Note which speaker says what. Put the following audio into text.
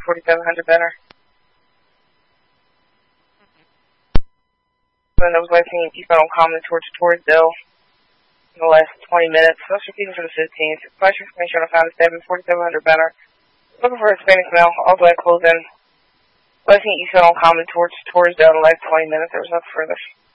Speaker 1: 4700 better. And I was listening eastbound on Common towards Torresdale in the last 20 minutes. Social keeping for the 15th. Flash information on 5-7, 4700 better. Looking for Hispanic male, all black clothes in. Listening eastbound on Common towards Torresdale in the last 20 minutes. There was nothing further.